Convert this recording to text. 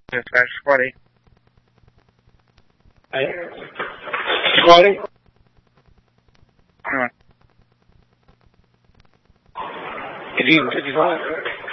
Dispatch Squatty. Hey. Squatty? Come on. Did you find it?